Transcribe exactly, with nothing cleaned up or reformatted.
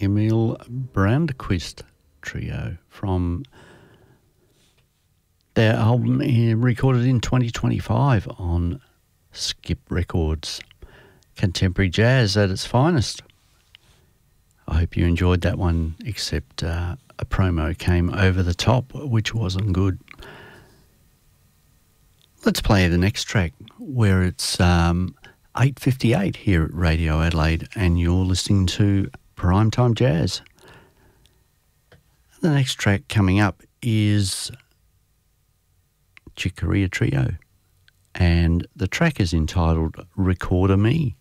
Emil Brandquist Trio from their album eh, recorded in twenty twenty-five on Skip Records. Contemporary jazz at its finest. I hope you enjoyed that one, except uh, a promo came over the top, which wasn't good. Let's play the next track, where it's um, eight fifty-eight here at Radio Adelaide, and you're listening to Primetime Jazz. The next track coming up is Chick Corea Trio, and the track is entitled Recorder Me.